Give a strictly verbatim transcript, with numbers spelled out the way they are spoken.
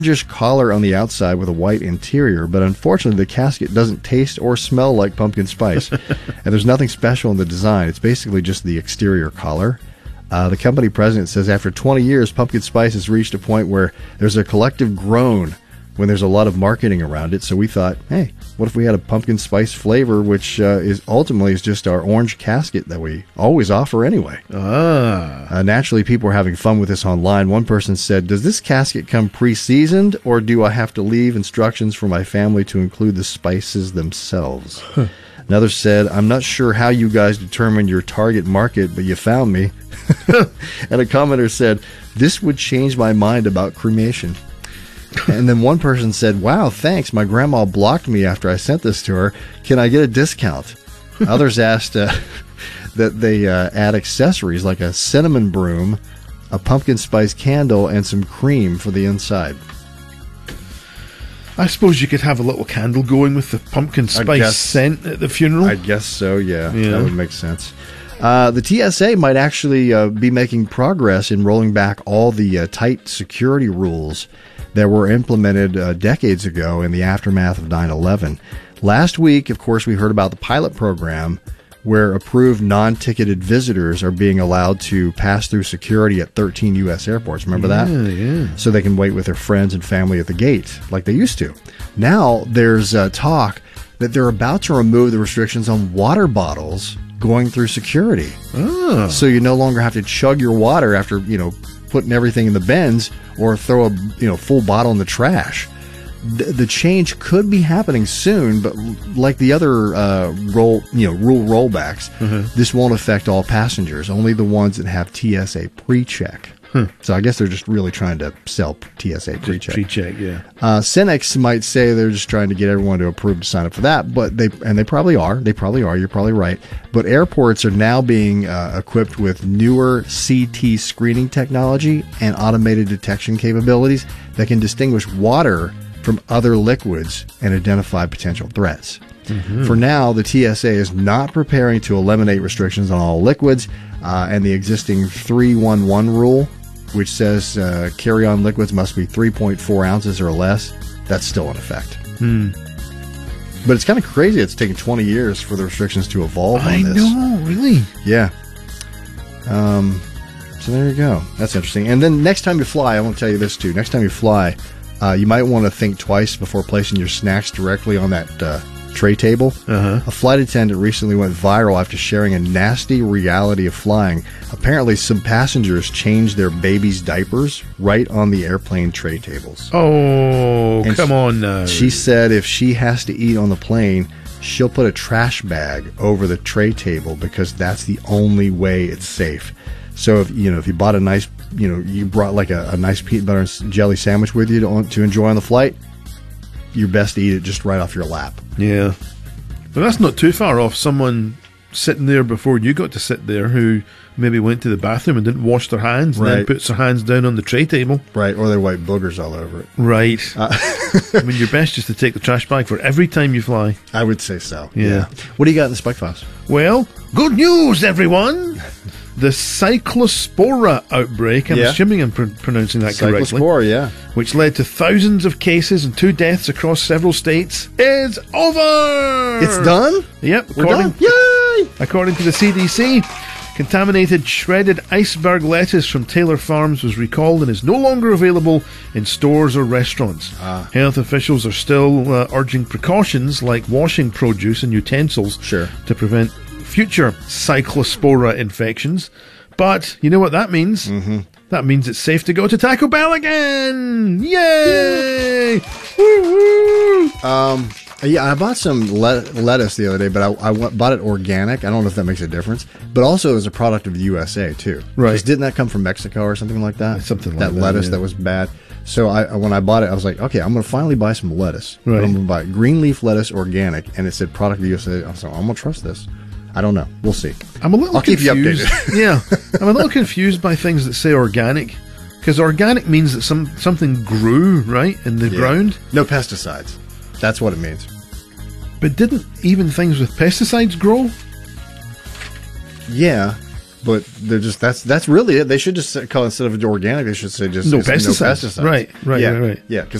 orangish collar on the outside with a white interior, but unfortunately the casket doesn't taste or smell like pumpkin spice. And there's nothing special in the design. It's basically just the exterior collar. Uh, the company president says after twenty years, pumpkin spice has reached a point where there's a collective groan when there's a lot of marketing around it. So we thought, hey, what if we had a pumpkin spice flavor, which uh, is ultimately is just our orange casket that we always offer anyway. Ah. Uh, naturally, people are having fun with this online. One person said, does this casket come pre-seasoned, or do I have to leave instructions for my family to include the spices themselves? Huh. Another said, I'm not sure how you guys determine your target market, but you found me. And a commenter said, this would change my mind about cremation. And then one person said, wow, thanks. My grandma blocked me after I sent this to her. Can I get a discount? Others asked uh, that they uh, add accessories like a cinnamon broom, a pumpkin spice candle, and some cream for the inside. I suppose you could have a little candle going with the pumpkin spice guess, scent at the funeral. I guess so, yeah. yeah. That would make sense. Uh, the T S A might actually uh, be making progress in rolling back all the uh, tight security rules that were implemented uh, decades ago in the aftermath of nine eleven. Last week, of course, we heard about the pilot program where approved non-ticketed visitors are being allowed to pass through security at thirteen U S airports. Remember yeah, that? Yeah. So they can wait with their friends and family at the gate like they used to. Now there's uh, talk that they're about to remove the restrictions on water bottles going through security. Oh. So you no longer have to chug your water after, you know, putting everything in the bins or throw a, you know, full bottle in the trash. The, the change could be happening soon, but like the other uh, roll, you know, rule rollbacks, mm-hmm. this won't affect all passengers, only the ones that have T S A pre-check. Hmm. So I guess they're just really trying to sell T S A pre-check. Pre-check, yeah. Uh, cynics might say they're just trying to get everyone to approve to sign up for that, but they and they probably are. They probably are. You're probably right. But airports are now being uh, equipped with newer C T screening technology and automated detection capabilities that can distinguish water from other liquids and identify potential threats. Mm-hmm. For now, the T S A is not preparing to eliminate restrictions on all liquids, uh, and the existing three one one rule, which says uh, carry-on liquids must be three point four ounces or less, that's still in effect. Hmm. But it's kind of crazy. It's taken twenty years for the restrictions to evolve I on this. know, really? Yeah. Um. So there you go. That's interesting. And then next time you fly, I want to tell you this too. Next time you fly, uh, you might want to think twice before placing your snacks directly on that uh, tray table. Uh-huh. A flight attendant recently went viral after sharing a nasty reality of flying. Apparently, some passengers changed their babies' diapers right on the airplane tray tables. Oh, and come she, on now. She said if she has to eat on the plane, she'll put a trash bag over the tray table because that's the only way it's safe. So if you know if you bought a nice, you know, you brought like a, a nice peanut butter and jelly sandwich with you to, to enjoy on the flight, you're best to eat it just right off your lap. Yeah. But that's not too far off someone sitting there before you got to sit there who maybe went to the bathroom and didn't wash their hands and right. then puts their hands down on the tray table. Right, or they wipe boogers all over it. Right. Uh, I mean, you're best just to take the trash bag for every time you fly. I would say so. Yeah. yeah. What do you got in the Spike Files? Well, good news, everyone! The Cyclospora outbreak, I'm yeah. assuming I'm pr- pronouncing that correctly. Cyclospora, yeah. Which led to thousands of cases and two deaths across several states, is over! It's done? Yep. We're according, done? Yay! According to the C D C, contaminated shredded iceberg lettuce from Taylor Farms was recalled and is no longer available in stores or restaurants. Ah. Health officials are still uh, urging precautions like washing produce and utensils sure. to prevent future Cyclospora infections. But you know what that means? Mm-hmm. That means it's safe to go to Taco Bell again! Yay! Woo-woo! Um, yeah, I bought some le- lettuce the other day, but I, I w- bought it organic. I don't know if that makes a difference. But also, it was a product of the U S A, too. Right. 'Cause didn't that come from Mexico or something like that? Something like that. that, lettuce yeah. that was bad. So I, when I bought it, I was like, okay, I'm going to finally buy some lettuce. Right. But I'm going to buy green leaf lettuce organic, and it said product of the U S A. I was like, I'm going to trust this. I don't know. We'll see. I'm a little I'll confused. keep you updated. Yeah. I'm a little confused by things that say organic. Because organic means that some something grew, right, in the Yeah. ground. No pesticides. That's what it means. But didn't even things with pesticides grow? Yeah. but they're just that's that's really it. They should just call, instead of organic, they should say just No just pesticides. no pesticides. Right, right, yeah, right, right. Yeah, because